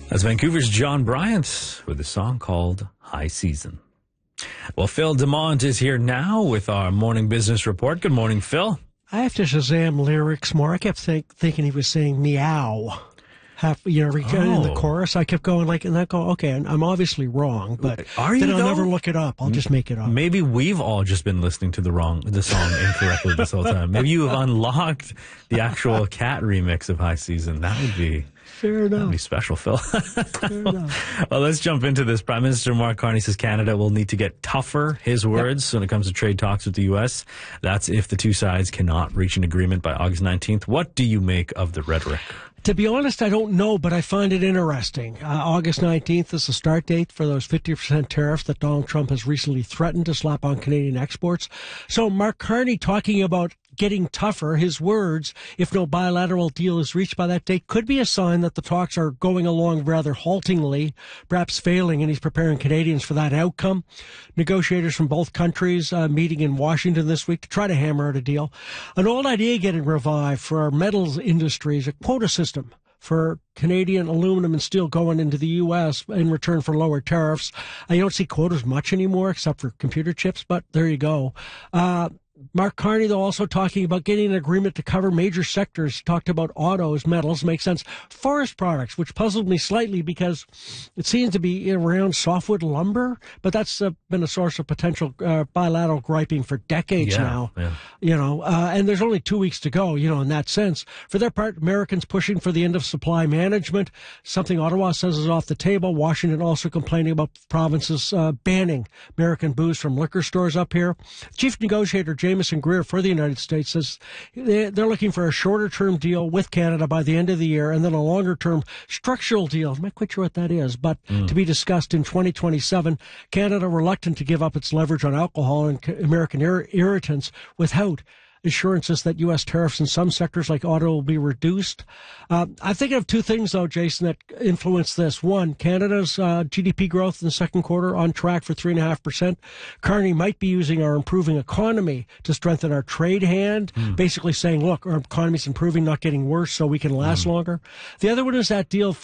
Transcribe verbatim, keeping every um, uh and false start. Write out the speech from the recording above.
That's Vancouver's John Bryant with a song called High Season. Well, Phil DeMont is here now with our morning business report. Good morning, Phil. I have to Shazam lyrics more. I kept think, thinking he was saying meow. Half, you know, oh. in the chorus. I kept going like, and I go, okay, I'm obviously wrong, but Are you then I'll though? never look it up. I'll just make it up. Maybe we've all just been listening to the wrong, the song incorrectly this whole time. Maybe you have unlocked the actual cat remix of High Season. That would be fair enough. That'd be special, Phil. Fair enough. Well, let's jump into this. Prime Minister Mark Carney says Canada will need to get tougher, his words, yep. when it comes to trade talks with the U S. That's if the two sides cannot reach an agreement by August nineteenth. What do you make of the rhetoric? To be honest, I don't know, but I find it interesting. Uh, August nineteenth is the start date for those fifty percent tariffs that Donald Trump has recently threatened to slap on Canadian exports. So Mark Carney talking about getting tougher, his words, if no bilateral deal is reached by that date, could be a sign that the talks are going along rather haltingly, perhaps failing, and he's preparing Canadians for that outcome. Negotiators from both countries uh, meeting in Washington this week to try to hammer out a deal. An old idea getting revived for our metals industries, a quota system for Canadian aluminum and steel going into the U S in return for lower tariffs. I don't see quotas much anymore except for computer chips, but there you go. Uh, Mark Carney, though, also talking about getting an agreement to cover major sectors. He talked about autos, metals, makes sense. Forest products, which puzzled me slightly because it seems to be around softwood lumber, but that's uh, been a source of potential uh, bilateral griping for decades yeah, now. Yeah. You know, uh, and there's only two weeks to go, you know, in that sense. For their part, Americans pushing for the end of supply management, something Ottawa says is off the table. Washington also complaining about provinces uh, banning American booze from liquor stores up here. Chief negotiator Jameson Greer for the United States says they're looking for a shorter-term deal with Canada by the end of the year and then a longer-term structural deal. I'm not quite sure what that is, but mm. to be discussed in twenty twenty-seven. Canada reluctant to give up its leverage on alcohol and American ir- irritants without assurances that U S tariffs in some sectors like auto will be reduced. Uh, I think of two things, though, Jason, that influence this. One, Canada's uh, G D P growth in the second quarter on track for three point five percent. Carney might be using our improving economy to strengthen our trade hand, mm. basically saying, look, our economy's improving, not getting worse, so we can last mm. longer. The other one is that deal